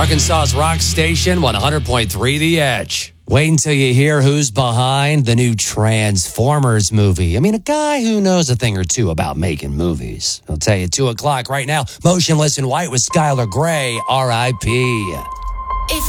Arkansas's rock station, 100.3 The Edge. Wait until you hear who's behind the new Transformers movie. I mean, a guy who knows a thing or two about making movies. I'll tell you, 2 o'clock right now. Motionless in White with Skylar Gray, R.I.P.